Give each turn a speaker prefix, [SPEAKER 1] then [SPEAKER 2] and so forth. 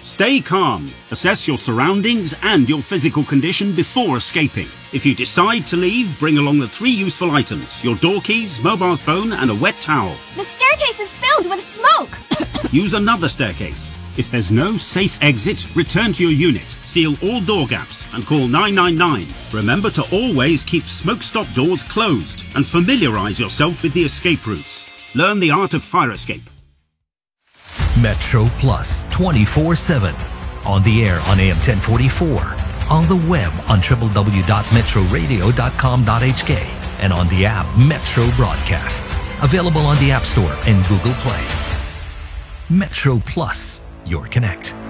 [SPEAKER 1] Stay calm. Assess your surroundings and your physical condition before escaping. If you decide to leave, bring along the 3 useful items: your door keys, mobile phone, and a wet towel.
[SPEAKER 2] The staircase is filled with smoke!
[SPEAKER 1] Use another staircase. If there's no safe exit, return to your unit, seal all door gaps, and call 999. Remember to always keep smoke-stop doors closed and familiarize yourself with the escape routes. Learn the art of fire escape.
[SPEAKER 3] Metro Plus 24/7. On the air on AM 1044. On the web on www.metroradio.com.hk. And on the app Metro Broadcast. Available on the App Store and Google Play. Metro Plus. Your Connect.